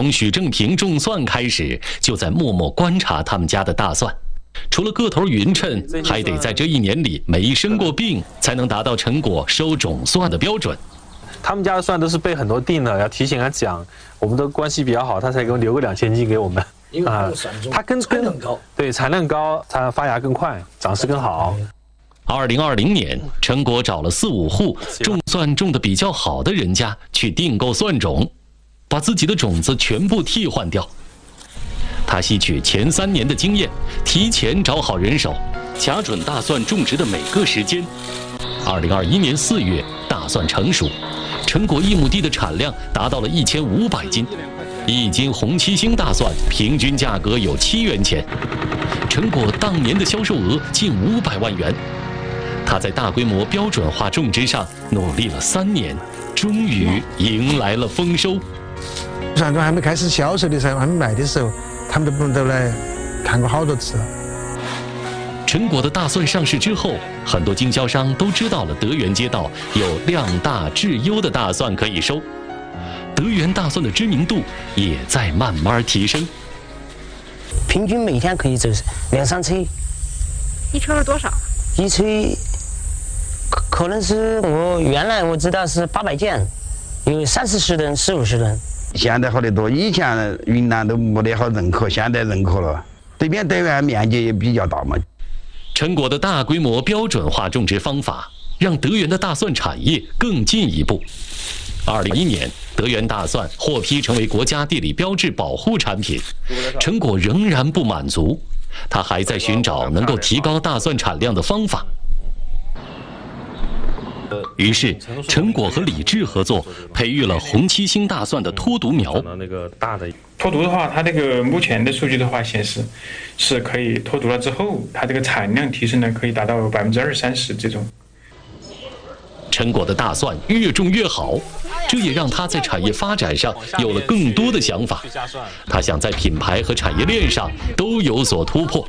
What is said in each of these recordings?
从许正平种蒜开始，就在默默观察他们家的大蒜。除了个头匀称，还得在这1年里没生过病，才能达到陈果收种蒜的标准。 他们家的蒜都是被很多定了，要提前他讲，我们的关系比较好，他才给我留个2000斤给我们。 因为它跟产量高， 对，产量高，它发芽更快，长势更好。 2020年，陈果找了4、5户种蒜种得比较好的人家去订购蒜种，把自己的种子全部替换掉。他吸取前3年的经验，提前找好人手，掐准大蒜种植的每个时间。2021年4月，大蒜成熟，陈果1亩地的产量达到了1500斤，1斤红七星大蒜平均价格有7元钱，陈果当年的销售额近500万元。他在大规模标准化种植上努力了3年，终于迎来了丰收。 蒜种还没开始销售的时候，还没卖的时候，他们都来看过好多次了。 陈果的大蒜上市之后，很多经销商都知道了德源街道有量大质优的大蒜可以收，德源大蒜的知名度也在慢慢提升。 平均每天可以走2、3车。 一车是多少？ 一车可能是原来我知道是800件，有30-40吨、40-50吨。 现在好得多，以前云南都没得好认可，现在认可了。这边德源面积也比较大嘛。 陈果的大规模标准化种植方法，让德源的大蒜产业更进一步。2021年，德源大蒜获批成为国家地理标志保护产品，陈果仍然不满足，他还在寻找能够提高大蒜产量的方法。于是，陈果和李志合作，培育了红七星大蒜的脱毒苗。 那个大的脱毒的话，它这个目前的数据的话显示，是可以脱毒了之后，它这个产量提升呢，可以达到20%-30%这种。 陈果的大蒜越种越好，这也让他在产业发展上有了更多的想法。他想在品牌和产业链上都有所突破。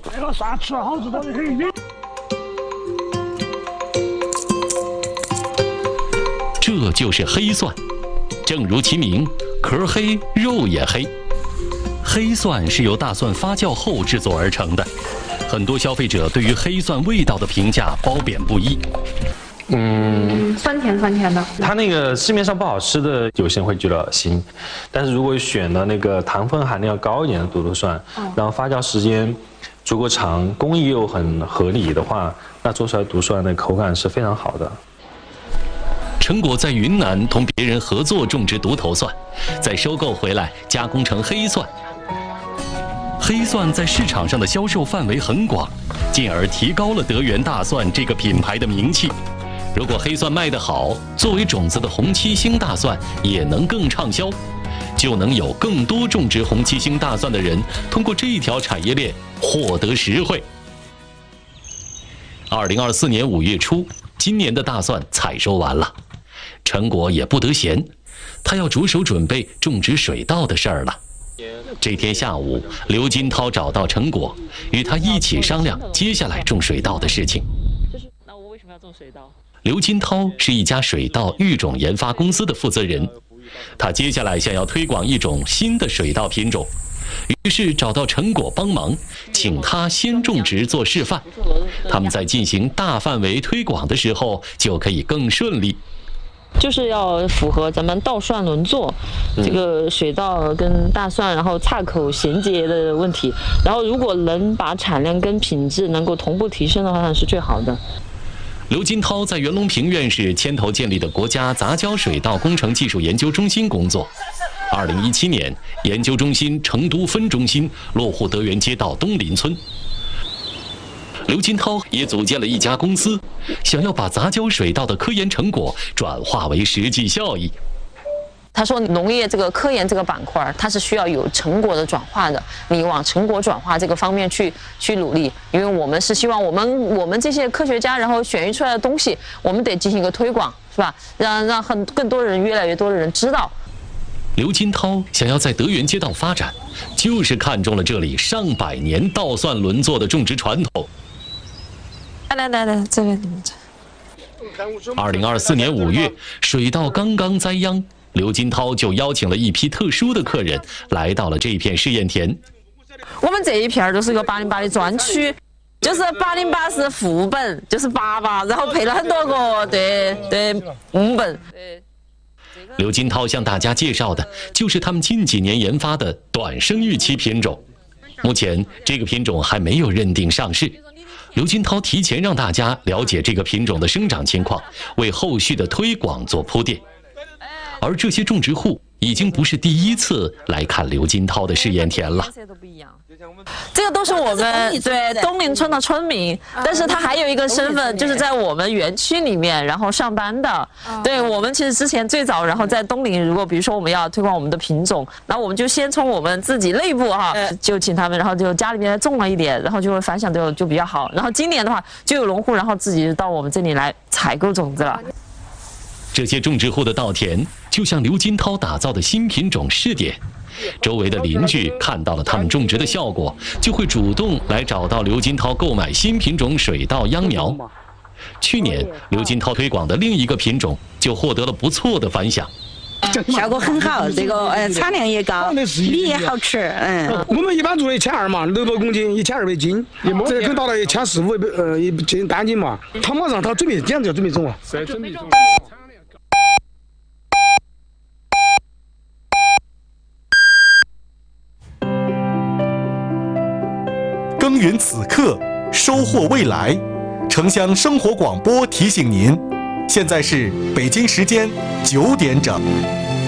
这就是黑蒜，正如其名，壳黑，肉也黑。黑蒜是由大蒜发酵后制作而成的，很多消费者对于黑蒜味道的评价褒贬不一。 酸甜的。 它那个市面上不好吃的，有些人会觉得恶心，但是如果选了那个糖分含量高一点的独头蒜，然后发酵时间足够长，工艺又很合理的话，那做出来独蒜的口感是非常好的。 陈果在云南同别人合作种植独头蒜，再收购回来加工成黑蒜。黑蒜在市场上的销售范围很广，进而提高了德源大蒜这个品牌的名气。如果黑蒜卖得好，作为种子的红七星大蒜也能更畅销，就能有更多种植红七星大蒜的人通过这条产业链获得实惠。2024年5月初，今年的大蒜采收完了，陈果也不得闲，他要着手准备种植水稻的事儿了。这天下午，刘金涛找到陈果，与他一起商量接下来种水稻的事情。 那我为什么要种水稻？ 刘金涛是一家水稻育种研发公司的负责人，他接下来想要推广一种新的水稻品种，于是找到陈果帮忙，请他先种植做示范，他们在进行大范围推广的时候就可以更顺利。 就是要符合咱们稻蒜轮作，这个水稻跟大蒜然后岔口衔接的问题，然后如果能把产量跟品质能够同步提升的话，那是最好的。 刘金涛在袁隆平院士牵头建立的国家杂交水稻工程技术研究中心工作。2017年，研究中心成都分中心落户德源街道东林村。刘金涛也组建了一家公司，想要把杂交水稻的科研成果转化为实际效益。 他说，农业这个科研这个板块，它是需要有成果的转化的，你往成果转化这个方面去努力，因为我们是希望我们这些科学家，然后选育出来的东西，我们得进行一个推广，是吧？让更多人，越来越多的人知道。 刘金涛想要在德源街道发展，就是看中了这里上百年稻蒜轮作的种植传统。 来，这边。 2024年5月，水稻刚刚栽秧， 刘金涛就邀请了一批特殊的客人来到了这片试验田。 我们这一片就是个808的专区，就是808是副本，就是88，然后配了很多个对本。 刘金涛向大家介绍的就是他们近几年研发的短生育期品种。目前这个品种还没有认定上市。刘金涛提前让大家了解这个品种的生长情况，为后续的推广做铺垫。而这些种植户已经不是第一次来看刘金涛的试验田了。 这个都是我们对东陵村的村民，但是他还有一个身份，就是在我们园区里面然后上班的。对，我们其实之前最早，然后在东陵，如果比如说我们要推广我们的品种，然后我们就先从我们自己内部就请他们，然后就家里面种了一点，然后就会反响就比较好。然后今年的话，就有农户然后自己到我们这里来采购种子了。 这些种植户的稻田就像刘金涛打造的新品种试点，周围的邻居看到了他们种植的效果，就会主动来找到刘金涛购买新品种水稻秧苗。去年刘金涛推广的另一个品种就获得了不错的反响， 效果很好，这个产量也高，米也好吃。 我们一般做的1200嘛，600公斤，1200斤，这可达到1400-1500斤单斤嘛。他马上他准备简直要准备种了，准备种。 耕耘此刻，收获未来。城乡生活广播提醒您，现在是北京时间9点整。